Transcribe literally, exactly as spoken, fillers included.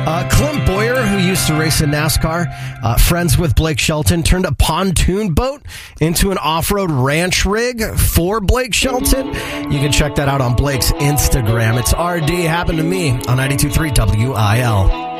Uh, Clint Boyer, who used to race in NASCAR, uh, friends with Blake Shelton, turned a pontoon boat into an off-road ranch rig for Blake Shelton. You can check that out on Blake's Instagram. It's R D. Happened to Me on ninety-two point three W I L.